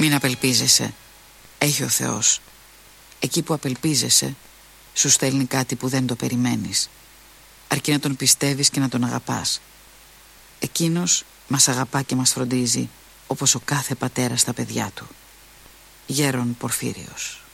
Μην απελπίζεσαι. Έχει ο Θεός. Εκεί που απελπίζεσαι, σου στέλνει κάτι που δεν το περιμένεις. Αρκεί να τον πιστεύεις και να τον αγαπάς. Εκείνος μας αγαπά και μας φροντίζει, όπως ο κάθε πατέρας στα παιδιά του. Γέρον Πορφύριος.